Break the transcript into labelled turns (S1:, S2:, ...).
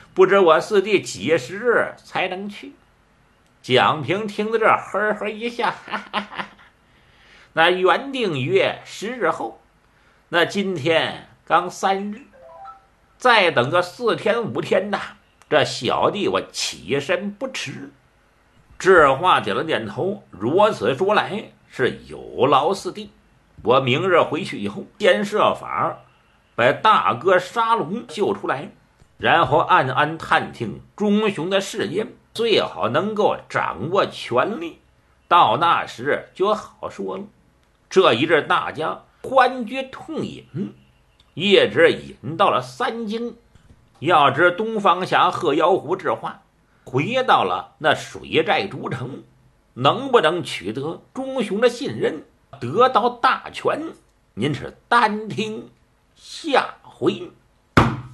S1: 不知我四弟几时日才能去？”蒋平听到这，呵呵一笑，哈哈哈。那原定约10日后，那今天刚3日，再等个4天5天呐，这小弟我起身不迟。智化点了点头，如此说来是有劳四弟。我明日回去以后，先设法把大哥沙龙救出来，然后暗暗探听钟雄的事业，最好能够掌握权力，到那时就好说了。这一日大家欢聚痛饮，一直饮到了3更。要知东方侠贺妖狐智化回到了那水寨诸城，能不能取得钟雄的信任，得到大权，您是单听下回。